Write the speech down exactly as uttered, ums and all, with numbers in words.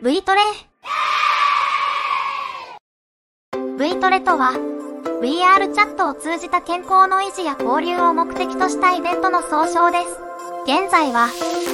V トレ。V トレとは、ブイアール チャットを通じた健康の維持や交流を目的としたイベントの総称です。現在は、